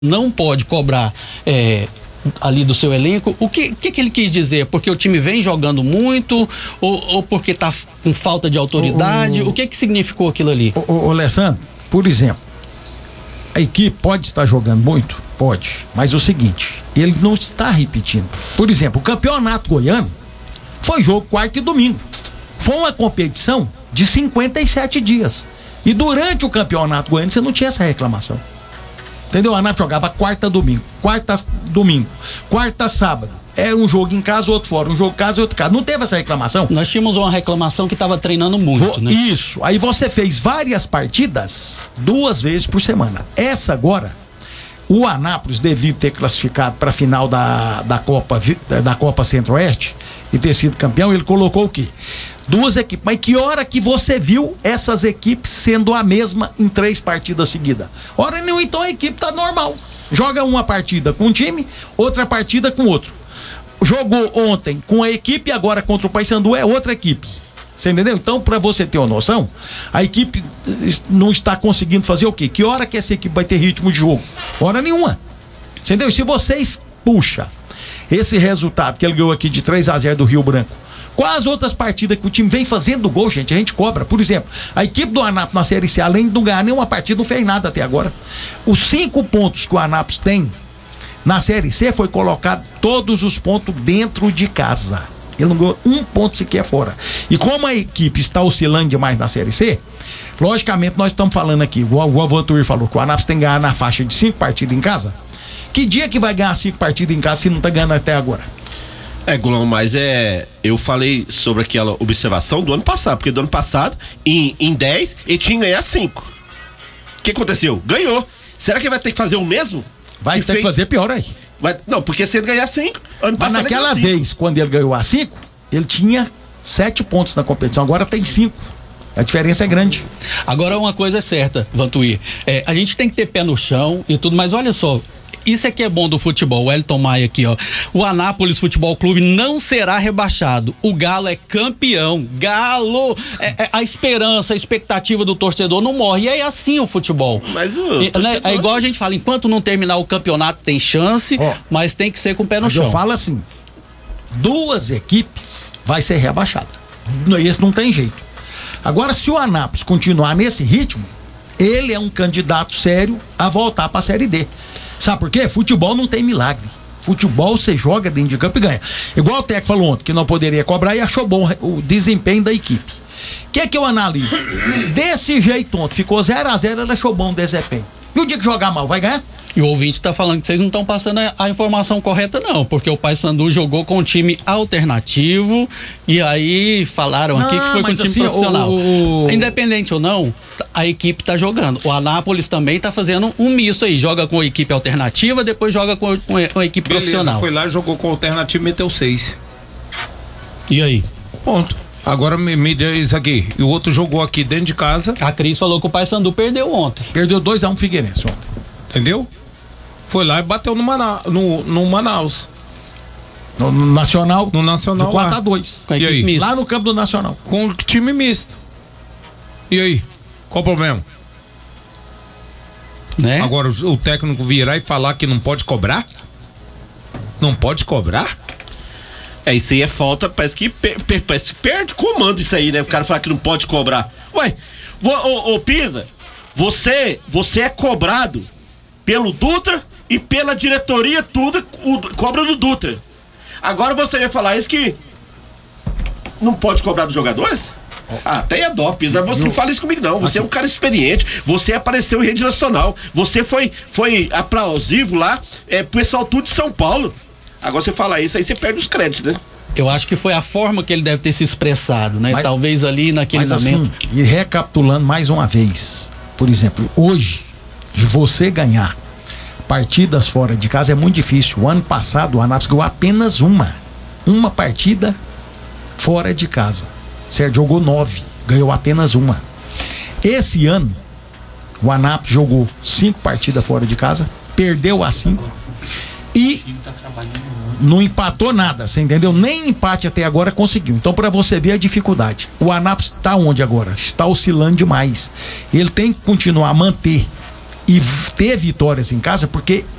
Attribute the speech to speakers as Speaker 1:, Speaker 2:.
Speaker 1: não pode cobrar ali do seu elenco. O que ele quis dizer? Porque o time vem jogando muito ou porque tá com falta de autoridade? O que significou aquilo ali?
Speaker 2: Ô Alessandro, por exemplo, a equipe pode estar jogando muito? Pode, mas o seguinte, ele não está repetindo. Por exemplo, o campeonato goiano foi jogo quarta e domingo. Foi uma competição de 57 dias. E durante o campeonato goiano você não tinha essa reclamação. Entendeu? A Anápolis jogava quarta, domingo, quarta, sábado. Era um jogo em casa, outro fora, um jogo em casa, outro em casa. Não teve essa reclamação?
Speaker 1: Nós tínhamos uma reclamação que estava treinando muito, né?
Speaker 2: Isso. Aí você fez várias partidas 2 vezes por semana. Essa agora, o Anápolis devia ter classificado para a final da Copa Centro-Oeste e ter sido campeão. Ele colocou o quê? 2 equipes. Mas que hora que você viu essas equipes sendo a mesma em 3 partidas seguidas? Ora nenhuma, então a equipe tá normal. Joga uma partida com um time, outra partida com outro. Jogou ontem com a equipe, agora contra o Paysandu é outra equipe. Você entendeu? Então, pra você ter uma noção, a equipe não está conseguindo fazer o quê? Que hora que essa equipe vai ter ritmo de jogo? Hora nenhuma. Você entendeu? E se vocês puxa esse resultado que ele ganhou aqui de 3-0 do Rio Branco, quais outras partidas que o time vem fazendo gol, gente, a gente cobra. Por exemplo, a equipe do Anápolis na Série C, além de não ganhar nenhuma partida, não fez nada até agora. Os 5 pontos que o Anápolis tem na Série C foi colocado todos os pontos dentro de casa. Ele não ganhou 1 ponto sequer fora. E como a equipe está oscilando demais na Série C, logicamente nós estamos falando aqui, igual o Vantuir falou, que o Anápolis tem que ganhar na faixa de 5 partidas em casa. Que dia que vai ganhar 5 partidas em casa se não está ganhando até agora?
Speaker 3: Gulão, mas eu falei sobre aquela observação do ano passado, porque do ano passado, em 10, ele tinha que ganhar 5. O que aconteceu? Ganhou. Será que ele vai ter que fazer o mesmo?
Speaker 2: Vai ter que fazer pior aí.
Speaker 3: Não, porque se ele ganhar 5, ano passado.
Speaker 2: Mas naquela vez, quando ele ganhou a 5, ele tinha 7 pontos na competição, agora tem 5. A diferença é grande.
Speaker 1: Agora uma coisa é certa, Vantuir, a gente tem que ter pé no chão e tudo, mas olha só, isso é que é bom do futebol. O Elton Maia aqui, ó. O Anápolis Futebol Clube não será rebaixado. O Galo é campeão. Galo! A esperança, a expectativa do torcedor não morre. E é assim o futebol.
Speaker 3: Mas
Speaker 1: é igual a gente fala, enquanto não terminar o campeonato tem chance, mas tem que ser com o pé no chão.
Speaker 2: Eu falo assim, 2 equipes vai ser rebaixada. Esse não tem jeito. Agora, se o Anápolis continuar nesse ritmo, ele é um candidato sério a voltar para a Série D. Sabe por quê? Futebol não tem milagre. Futebol você joga dentro de campo e ganha. Igual o Teco falou ontem, que não poderia cobrar e achou bom o desempenho da equipe. O que é que eu analiso? Desse jeito ontem, ficou 0-0, ele achou bom o desempenho. E o dia que jogar mal, vai ganhar?
Speaker 1: E o ouvinte tá falando que vocês não estão passando a informação correta, não, porque o Paysandu jogou com um time alternativo e aí falaram aqui que foi com um time profissional. Independente ou não, a equipe tá jogando. O Anápolis também tá fazendo um misto aí, joga com a equipe alternativa, depois joga com a equipe profissional.
Speaker 4: Foi lá, jogou com alternativa e meteu 6.
Speaker 1: E aí?
Speaker 4: Ponto. Agora me deu isso aqui. E o outro jogou aqui dentro de casa.
Speaker 1: A Cris falou que o Paysandu perdeu ontem.
Speaker 2: Perdeu 2-1 Figueirense ontem.
Speaker 4: Entendeu? Foi lá e bateu no Manaus.
Speaker 2: No Nacional.
Speaker 4: No Nacional.
Speaker 2: 4-2.
Speaker 1: Com a equipe mista.
Speaker 2: Lá no campo do Nacional.
Speaker 4: Com time misto. E aí? Qual o problema?
Speaker 1: Né?
Speaker 4: Agora o técnico virar e falar que não pode cobrar? Não pode cobrar?
Speaker 3: Isso aí é falta, parece que perde comando isso aí, né? O cara falar que não pode cobrar. Ué, ô Pisa, você é cobrado pelo Dutra e pela diretoria, tudo cobra do Dutra. Agora você vai falar isso que não pode cobrar dos jogadores? Até é dó, Pisa. Você não fala isso comigo, não. Você é um cara experiente. Você apareceu em rede nacional. Você foi aplausivo lá, pessoal tudo de São Paulo. Agora você fala isso, aí você perde os créditos, né?
Speaker 1: Eu acho que foi a forma que ele deve ter se expressado, né? Mas, talvez ali naquele momento.
Speaker 2: Assim, e recapitulando mais uma vez, por exemplo, hoje, você ganhar partidas fora de casa é muito difícil. O ano passado o Anápolis ganhou apenas uma partida fora de casa, certo? Jogou 9, ganhou apenas uma. Esse ano o Anápolis jogou 5 partidas fora de casa, perdeu as 5 e não empatou nada, você entendeu? Nem empate até agora conseguiu. Então, para você ver a dificuldade, o Anápolis está onde agora? Está oscilando demais. Ele tem que continuar a manter e ter vitórias em casa, porque